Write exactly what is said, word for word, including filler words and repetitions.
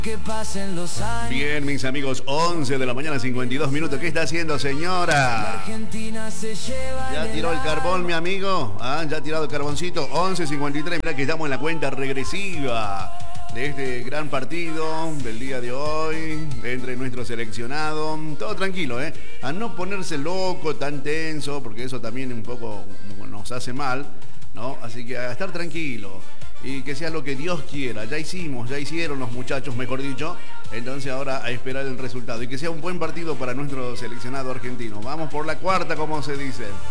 Que pasen los años. Bien, mis amigos, once de la mañana, cincuenta y dos minutos. ¿Qué está haciendo, señora? Argentina se lleva. ¿Ya tiró el carbón, mi amigo? ¿Ah? ¿Ya ha tirado el carboncito? once cincuenta y tres. Mira que estamos en la cuenta regresiva de este gran partido del día de hoy entre nuestro seleccionado. Todo tranquilo, ¿eh? A no ponerse loco, tan tenso, porque eso también un poco nos hace mal, ¿no? Así que a estar tranquilo. Y que sea lo que Dios quiera. Ya hicimos, ya hicieron los muchachos, mejor dicho. Entonces ahora a esperar el resultado. Y que sea un buen partido para nuestro seleccionado argentino. Vamos por la cuarta, como se dice.